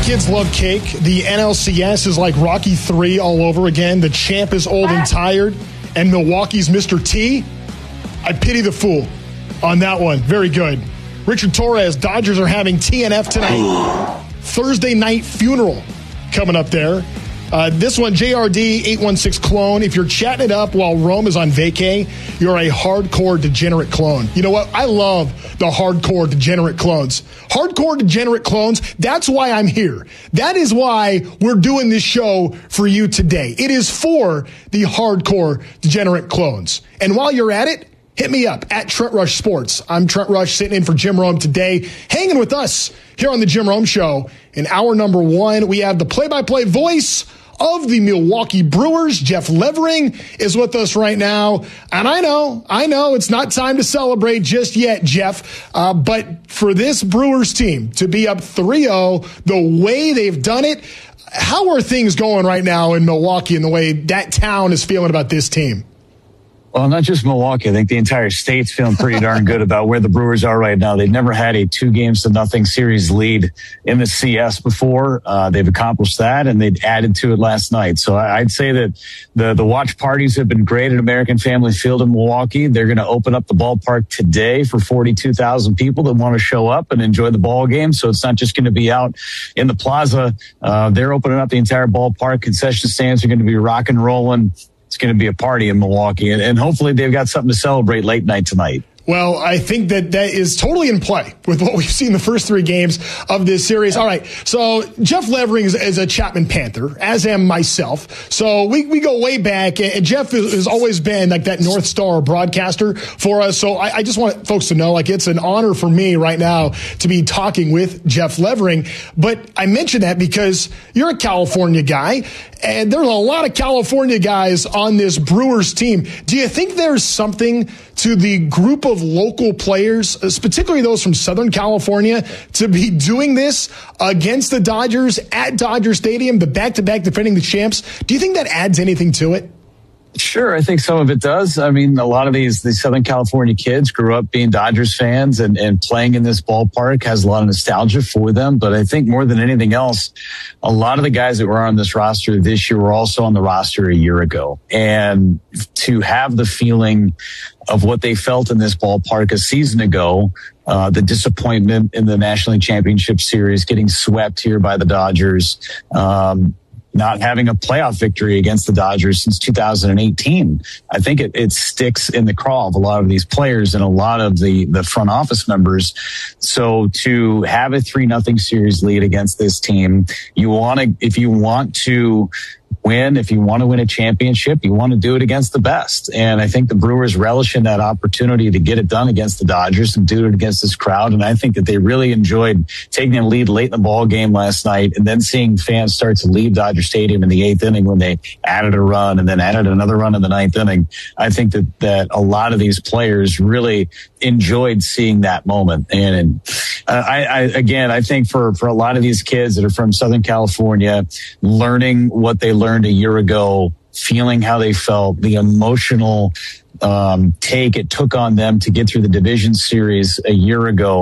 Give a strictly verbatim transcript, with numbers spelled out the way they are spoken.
kids love cake. The N L C S is like Rocky three all over again. The champ is old and tired, and Milwaukee's Mister T. I pity the fool on that one. Very good. Richard Torres, Dodgers are having T N F tonight. Thursday night funeral coming up there. Uh, this one, J R D eight one six clone. If you're chatting it up while Rome is on vacay, you're a hardcore degenerate clone. You know what? I love the hardcore degenerate clones. Hardcore degenerate clones, that's why I'm here. That is why we're doing this show for you today. It is for the hardcore degenerate clones. And while you're at it, hit me up at Trent Rush Sports. I'm Trent Rush sitting in for Jim Rome today, hanging with us here on the Jim Rome Show. In hour number one, we have the play-by-play voice of the Milwaukee Brewers. Jeff Levering is with us right now. And I know, I know it's not time to celebrate just yet, Jeff. Uh, but for this Brewers team to be up three oh, the way they've done it, how are things going right now in Milwaukee and the way that town is feeling about this team? Well, not just Milwaukee. I think the entire state's feeling pretty darn good about where the Brewers are right now. They've never had a two games to nothing series lead in the C S before. Uh, they've accomplished that, and they've added to it last night. So I'd say that the, the watch parties have been great at American Family Field in Milwaukee. They're going to open up the ballpark today for forty-two thousand people that want to show up and enjoy the ball game. So it's not just going to be out in the plaza. Uh, they're opening up the entire ballpark. Concession stands are going to be rock and rolling. It's going to be a party in Milwaukee, and, and hopefully they've got something to celebrate late night tonight. Well, I think that that is totally in play with what we've seen the first three games of this series. All right, so Jeff Levering is, is a Chapman Panther, as am myself. So we, we go way back, and Jeff has always been like that North Star broadcaster for us. So I, I just want folks to know, like, it's an honor for me right now to be talking with Jeff Levering. But I mention that because you're a California guy, and there's a lot of California guys on this Brewers team. Do you think there's something to the group of local players, particularly those from Southern California, to be doing this against the Dodgers at Dodger Stadium, the back-to-back defending the champs? Do you think that adds anything to it? Sure, I think some of it does. I mean, a lot of these, these Southern California kids grew up being Dodgers fans, and, and playing in this ballpark has a lot of nostalgia for them. But I think more than anything else, a lot of the guys that were on this roster this year were also on the roster a year ago. And to have the feeling of what they felt in this ballpark a season ago, uh, the disappointment in the National League Championship Series, getting swept here by the Dodgers, um, not having a playoff victory against the Dodgers since two thousand eighteen. I think it, it sticks in the craw of a lot of these players and a lot of the, the front office members. So to have a three nothing series lead against this team, you want to, if you want to win, if you want to win a championship, you want to do it against the best. And I think the Brewers relish in that opportunity to get it done against the Dodgers and do it against this crowd. And I think that they really enjoyed taking a lead late in the ball game last night, and then seeing fans start to leave Dodger Stadium in the eighth inning when they added a run and then added another run in the ninth inning. I think that, that a lot of these players really enjoyed seeing that moment. And, and uh, I, I, again, I think for, for a lot of these kids that are from Southern California, learning what they learned a year ago, feeling how they felt, the emotional um, take it took on them to get through the division series a year ago.